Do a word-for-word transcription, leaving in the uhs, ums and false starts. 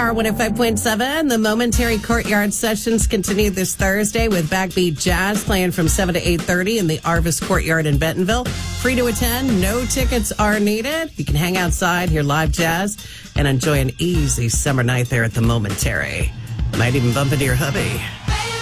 Star one oh five point seven. The Momentary Courtyard Sessions continue this Thursday with Backbeat Jazz playing from seven to eight thirty in the Arvis Courtyard in Bentonville. Free to attend. No tickets are needed. You can hang outside, hear live jazz, and enjoy an easy summer night there at the Momentary. Might even bump into your hubby.